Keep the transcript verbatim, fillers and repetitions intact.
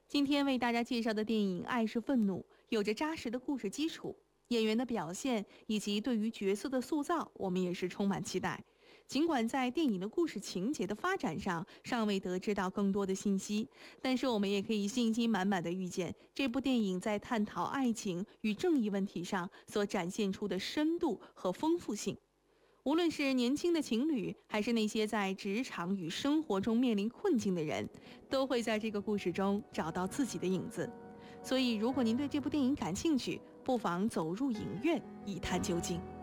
今天为大家介绍的电影《爱是愤怒》有着扎实的故事基础，演员的表现以及对于角色的塑造，我们也是充满期待。尽管在电影的故事情节的发展上尚未得知到更多的信息，但是我们也可以信心满满的预见，这部电影在探讨爱情与正义问题上所展现出的深度和丰富性。无论是年轻的情侣，还是那些在职场与生活中面临困境的人，都会在这个故事中找到自己的影子。所以，如果您对这部电影感兴趣，不妨走入影院一探究竟。